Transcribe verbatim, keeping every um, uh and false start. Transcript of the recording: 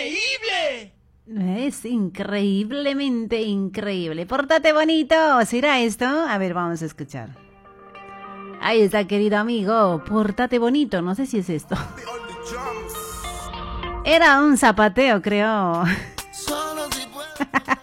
increíble! Es increíblemente increíble. Pórtate bonito. ¿Será esto? A ver, vamos a escuchar. Ahí está, querido amigo. Pórtate bonito. No sé si es esto. Era un zapateo, creo.